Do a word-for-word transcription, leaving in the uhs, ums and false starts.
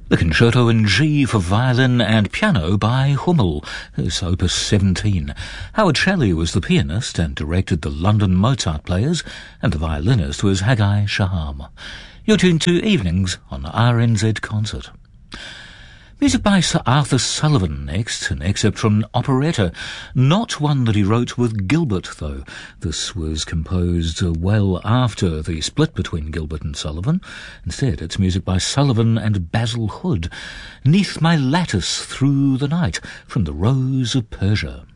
The Concerto in G for violin and piano by Hummel, is opus seventeen. Howard Shelley was the pianist and directed the London Mozart Players, and the violinist was Haggai Shaham. You're tuned to Evenings on R N Z Concert. Music by Sir Arthur Sullivan next, an excerpt from an operetta, not one that he wrote with Gilbert, though. This was composed well after the split between Gilbert and Sullivan. Instead, it's music by Sullivan and Basil Hood, "'Neath My Lattice Through the Night," from The Rose of Persia.